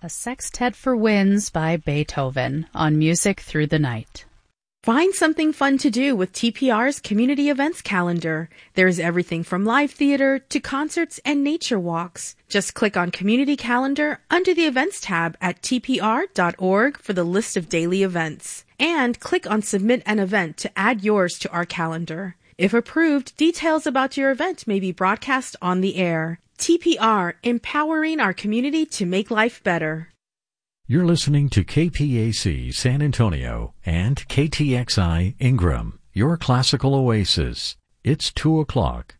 Sextet for Winds by Beethoven on Music Through the Night. Find something fun to do with TPR's community events calendar. There's everything from live theater to concerts and nature walks. Just click on Community Calendar under the Events tab at tpr.org for the list of daily events. And click on Submit an Event to add yours to our calendar. If approved, details about your event may be broadcast on the air. TPR, empowering our community to make life better. You're listening to KPAC San Antonio and KTXI Ingram, your classical oasis. It's 2 o'clock.